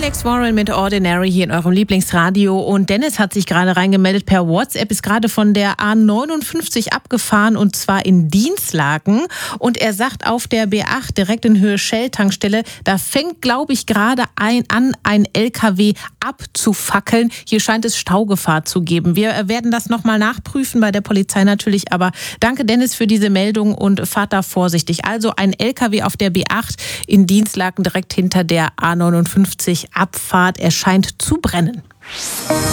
Alex Warren mit Ordinary hier in eurem Lieblingsradio. Und Dennis hat sich gerade reingemeldet per WhatsApp, ist gerade von der A59 abgefahren und zwar in Dinslaken. Und er sagt, auf der B8 direkt in Höhe Shell-Tankstelle, da fängt, glaube ich, gerade an, ein LKW abzufackeln. Hier scheint es Staugefahr zu geben. Wir werden das nochmal nachprüfen, bei der Polizei natürlich. Aber danke, Dennis, für diese Meldung und fahrt da vorsichtig. Also ein LKW auf der B8 in Dinslaken direkt hinter der A59 Abfahrt. Er scheint zu brennen.